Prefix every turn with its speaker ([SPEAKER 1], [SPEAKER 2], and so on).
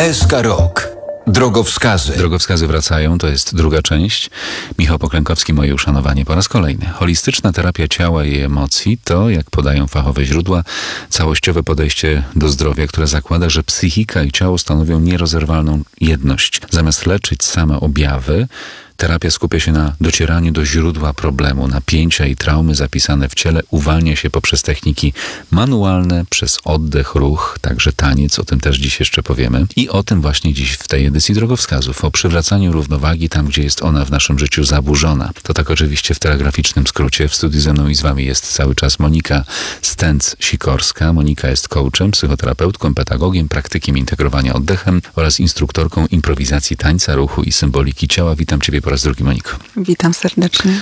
[SPEAKER 1] SK Rok. Drogowskazy.
[SPEAKER 2] Drogowskazy wracają, to jest druga część. Michał Poklękowski, moje uszanowanie po raz kolejny. Holistyczna terapia ciała i emocji to, jak podają fachowe źródła, całościowe podejście do zdrowia, które zakłada, że psychika i ciało stanowią nierozerwalną jedność. Zamiast leczyć same objawy, terapia skupia się na docieraniu do źródła problemu. Napięcia i traumy zapisane w ciele uwalnia się poprzez techniki manualne, przez oddech, ruch, także taniec, o tym też dziś jeszcze powiemy. I o tym właśnie dziś w tej edycji Drogowskazów, o przywracaniu równowagi tam, gdzie jest ona w naszym życiu zaburzona. To tak oczywiście w telegraficznym skrócie. W studiu ze mną i z wami jest cały czas Monika Stęc-Sikorska. Monika jest coachem, psychoterapeutką, pedagogiem, praktykiem integrowania oddechem oraz instruktorką improwizacji tańca, ruchu i symboliki ciała. Witam ciebie po raz drugi, Moniko.
[SPEAKER 3] Witam serdecznie.